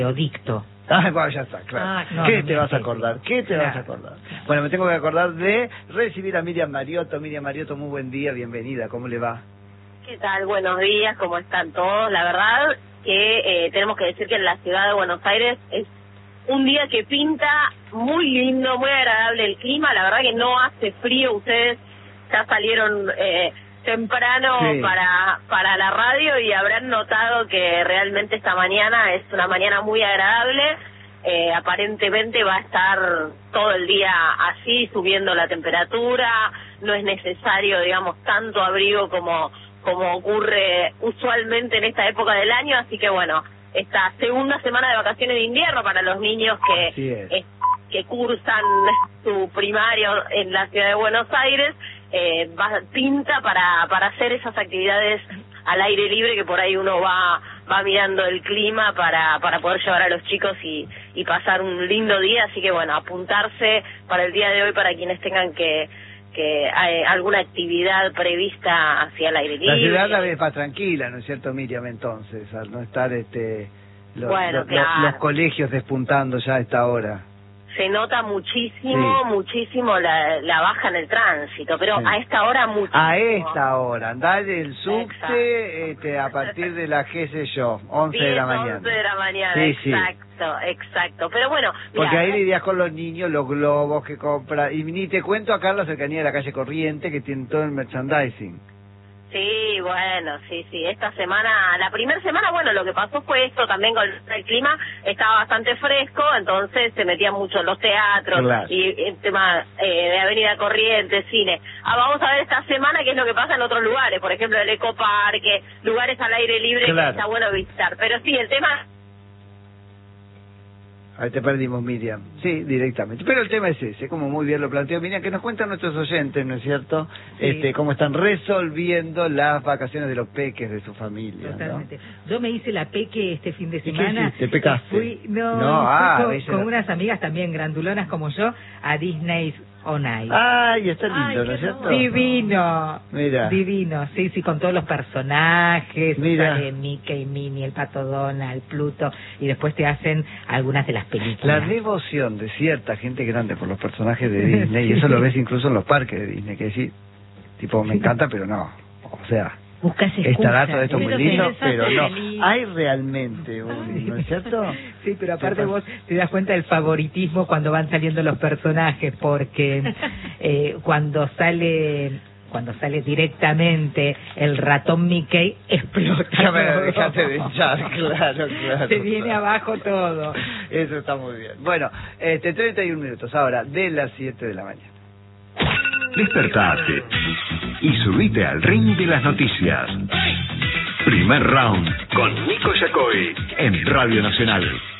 Odicto. Bueno, ya está, claro. No, ¿Qué no te me vas a sé. acordar? ¿Qué te vas a acordar? Bueno, me tengo que acordar de recibir a Miriam Mariotto. Miriam Mariotto, muy buen día, bienvenida, ¿cómo le va? ¿Qué tal? Buenos días, ¿cómo están todos? La verdad que tenemos que decir que en la ciudad de Buenos Aires es un día que pinta muy lindo, muy agradable el clima. La verdad que no hace frío. Ustedes ya salieron temprano sí. para la radio y habrán notado que realmente esta mañana es una mañana muy agradable. Aparentemente va a estar todo el día así, subiendo la temperatura. No es necesario, digamos, tanto abrigo como ocurre usualmente en esta época del año, así que bueno, esta segunda semana de vacaciones de invierno para los niños que cursan su primario en la ciudad de Buenos Aires, pinta para hacer esas actividades al aire libre, que por ahí uno va mirando el clima para poder llevar a los chicos y pasar un lindo día. Así que bueno, apuntarse para el día de hoy para quienes tengan que hay alguna actividad prevista hacia el aire libre. La ciudad la ves más tranquila, ¿no es cierto, Miriam? Entonces, al no estar los colegios despuntando ya a esta hora. Se nota muchísimo la baja en el tránsito, pero a esta hora muchísimo. A esta hora, andar el subte a partir de las, qué sé yo, 11 de la mañana. 11 de la mañana, sí, exacto. Pero bueno, mirá, porque ahí lidias con los niños, los globos que compra, y ni te cuento acá en la cercanía de la calle Corriente, que tienen todo el merchandising. Sí, bueno, sí, esta semana, la primera semana, bueno, lo que pasó fue esto también con el clima, estaba bastante fresco, entonces se metían mucho en los teatros, claro. Y el tema de Avenida Corrientes, cine. Vamos a ver esta semana qué es lo que pasa en otros lugares, por ejemplo el Ecoparque, lugares al aire libre, claro, que está bueno visitar, pero sí, el tema... Ahí te perdimos, Miriam. Sí, directamente. Pero el tema es ese, como muy bien lo planteó Miriam, que nos cuentan nuestros oyentes, ¿no es cierto? Sí. Cómo están resolviendo las vacaciones de los peques de su familia. Totalmente. ¿No? Yo me hice la peque este fin de semana. ¿Y qué hiciste? ¿Pecaste? Fui con unas amigas también grandulonas como yo a Disney On Ice. Ay, está lindo, ¿no es cierto? Divino. Mira. Divino, sí, con todos los personajes. Mira. Sale Mickey, Minnie, el Pato Donald, Pluto, y después te hacen algunas de las películas. La devoción de cierta gente grande por los personajes de Disney, y eso lo ves incluso en los parques de Disney, que decís, tipo, me encanta, pero no. O sea... Buscas estará todo esto muy lindo, pero no. Hay realmente ¿no es cierto? Sí, pero aparte vos te das cuenta del favoritismo cuando van saliendo los personajes, porque cuando sale directamente el ratón Mickey, explota. Déjate de echar, claro. Se viene abajo todo. Eso está muy bien. Bueno, 31 minutos ahora, de las 7 de la mañana. Despertate y subite al ring de las noticias. Primer round con Nico Yacoy en Radio Nacional.